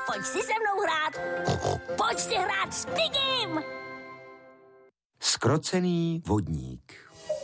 Pojď si se mnou hrát. Pojď si hrát s Pigim. Zkrocený vodník.